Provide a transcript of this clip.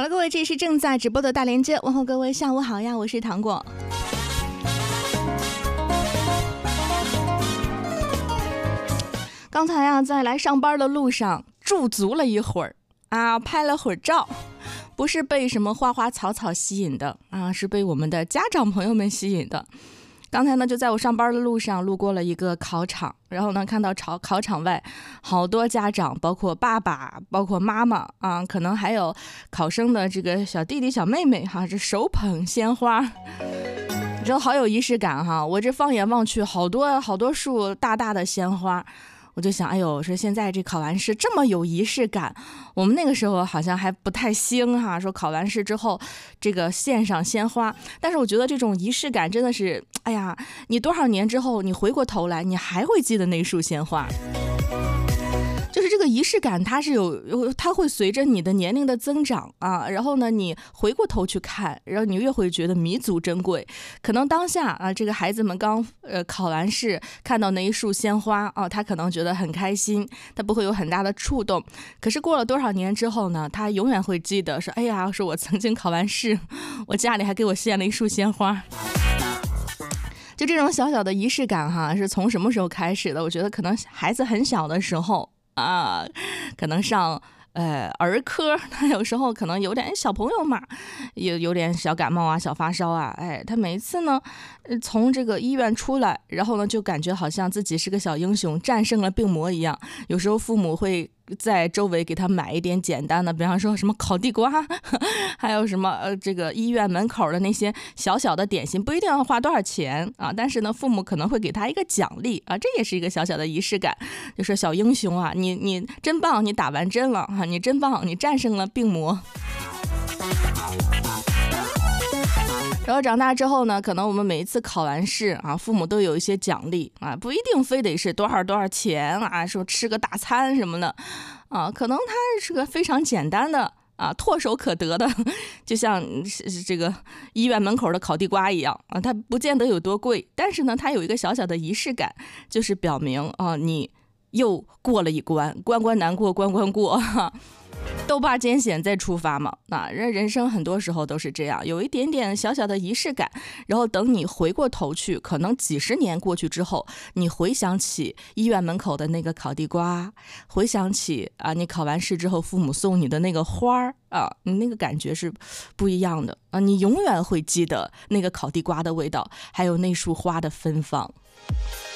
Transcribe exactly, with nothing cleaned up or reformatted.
了，各位，这是正在直播的大连接，问候各位下午好呀，我是糖果。刚才啊，在来上班的路上驻足了一会儿啊，拍了会儿照，不是被什么花花草草吸引的啊，是被我们的家长朋友们吸引的。刚才呢，就在我上班的路上路过了一个考场，然后呢，看到考考场外好多家长，包括爸爸，包括妈妈啊，可能还有考生的这个小弟弟小妹妹哈，这手捧鲜花，你知道好有仪式感哈。我这放眼望去，好多好多束大大的鲜花。我就想，哎呦，说现在这考完试这么有仪式感，我们那个时候好像还不太兴哈。说考完试之后，这个献上鲜花，但是我觉得这种仪式感真的是，哎呀，你多少年之后，你回过头来，你还会记得那束鲜花。就是这个仪式感，它是有，它会随着你的年龄的增长啊，然后呢，你回过头去看，然后你越会觉得弥足珍贵。可能当下啊，这个孩子们刚呃考完试，看到那一束鲜花啊，他可能觉得很开心，他不会有很大的触动。可是过了多少年之后呢，他永远会记得说，哎呀，说我曾经考完试，我家里还给我献了一束鲜花。就这种小小的仪式感哈，是从什么时候开始的？我觉得可能孩子很小的时候。啊，可能上呃儿科，他有时候可能有点小朋友嘛，有有点小感冒啊、小发烧啊，哎，他每一次呢，从这个医院出来，然后呢，就感觉好像自己是个小英雄，战胜了病魔一样。有时候父母会在周围给他买一点简单的，比方说什么烤地瓜，还有什么呃这个医院门口的那些小小的点心，不一定要花多少钱啊，但是呢，父母可能会给他一个奖励啊，这也是一个小小的仪式感，就说小英雄啊，你你真棒，你打完针了啊，你真棒，你战胜了病魔。然后长大之后呢，可能我们每一次考完试啊，父母都有一些奖励啊，不一定非得是多少多少钱啊，说吃个大餐什么的啊，可能它是个非常简单的啊，唾手可得的，就像这个医院门口的烤地瓜一样啊，它不见得有多贵，但是呢，它有一个小小的仪式感，就是表明啊，你又过了一关，关关难过关关过哈。斗罢艰险再出发嘛，那人人生很多时候都是这样，有一点点小小的仪式感，然后等你回过头去，可能几十年过去之后，你回想起医院门口的那个烤地瓜，回想起啊，你考完试之后父母送你的那个花儿啊，你那个感觉是不一样的啊，你永远会记得那个烤地瓜的味道，还有那束花的芬芳。